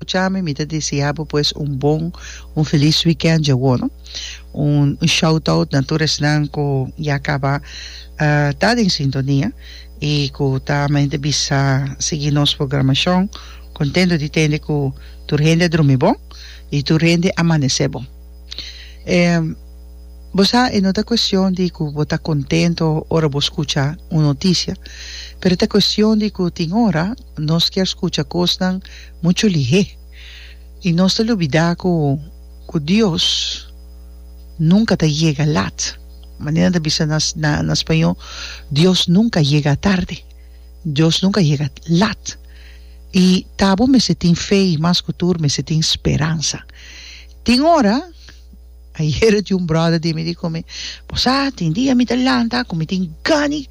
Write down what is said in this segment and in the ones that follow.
escucharme, me te deseaba pues un feliz weekend, ya bueno. Un shout out na todos que ya acaba estar en sintonía y que también bisa seguir nuestra programación. Contento de tener que tu gente dormir bom y tu gente amanecer bom. Vos en otra cuestión de que vos estás contento ahora vos escucha una noticia, pero esta cuestión de que tiene hora nos quiere escuchar cosas mucho lige y no se le olvida que Dios nunca te llega lat. Manera de decir en español, Dios nunca llega tarde. Dios nunca llega lat. Y tabo me sentí fe y más que tú me sentí esperanza. Tiene hora, ayer de un brother de me dijo, pues tin día mi talanta, como tin gani,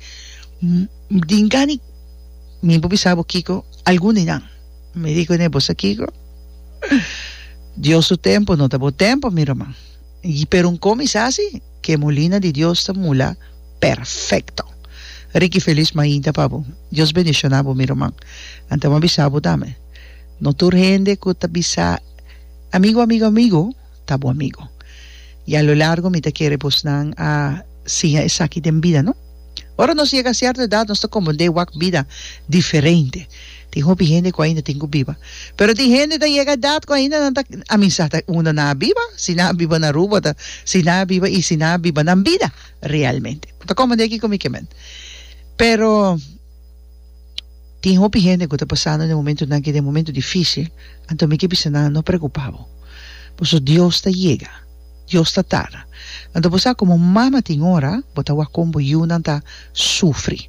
mi papi sabo Kiko, algún día. Me dijo, pues Kiko, Dios su tiempo, no te bo tiempo, mi hermano. Y pero un comis así, que molina de Dios está mula perfecto. Ricky feliz mainta pabo. Dios bendicionabo mi hermano. Ante mo bisabo dame. No tu gente que te bisa amigo, tabo amigo. Y a lo largo me te quiere pues a si es aquí de vida, ¿no? Ahora nos llega a cierta edad, nos está como de vida diferente. Tengo gente que ainda tengo viva. Pero tem gente que llega a edad que ainda não tá amizade una na viva, si na viva na rua, si na viva y si na viva na vida realmente. Está como de aquí conmigo. Pero tengo gente que está pasando en un momento difícil, entonces me quedé no preocupado. Pues Dios te llega. Dios te tarda. Entonces, pues, como mamá tiene hora, bota wa combo yuna ta sufre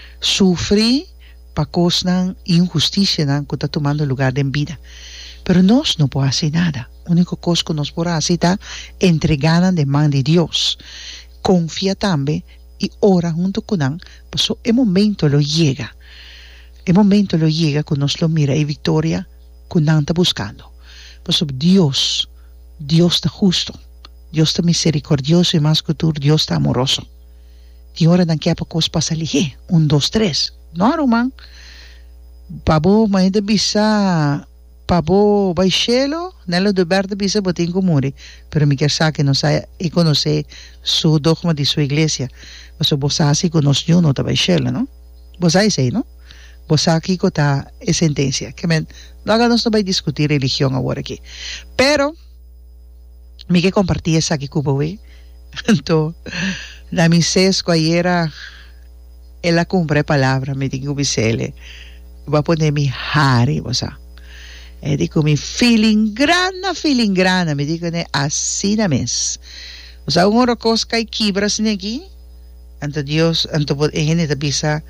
para cosas injusticia que está tomando lugar en vida. Pero nos no puede hacer nada. Único cosa que nos puede hacer está entregada de mano de Dios. Confía también y ora junto con él. Pues el momento lo llega. El momento lo llega que nos lo mira y victoria que él está buscando. Pues Dios está justo. Dios está misericordioso y más que tú, Dios está amoroso. Y ahora dan que a pocos pasa lige. 1, 2, 3. No, Roman. Pabo, maende bisa, pabo, baixelo, nelo de verde bisa botingo muri. Pero mi quer que nos haya y conocer su dogma de su iglesia. Pues vos así conoció no te baixelo, ¿no? Vos ahí sei, ¿no? Vos aquí cota es sentencia. Que men, no hagamos no va a discutir religión ahora aquí. Pero, mi que compartí esa que cubo, güey. Entonces, la mi sesco ayer en la cumbre palabra me digo bisele voy a poner mi hari o sea digo mi feeling grana me digo así na mes o sea un oro cosca y quibras en aquí ante Dios ante en esta pisa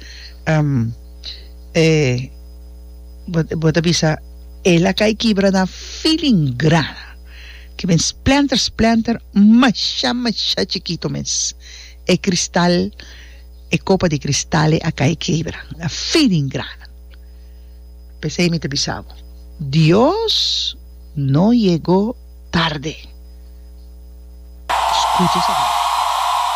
bota pisa ela cai quibra na feeling grana que men splinter macha chiquito mes e cristal e copa de cristal acá y quebra, a feeling grana. Pensé y me te pisaba. Dios no llegó tarde. Escucha esa voz.